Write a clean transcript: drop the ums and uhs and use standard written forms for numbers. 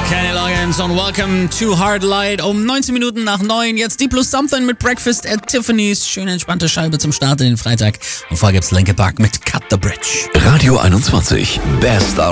Kenny Loggins und Welcome to Hard Light um 19 Minuten nach 9. Jetzt die Plus Something mit Breakfast at Tiffany's. Schöne entspannte Scheibe zum Start in den Freitag. Und vorher gibt's Linkin Park mit Cut the Bridge. Radio 21, Best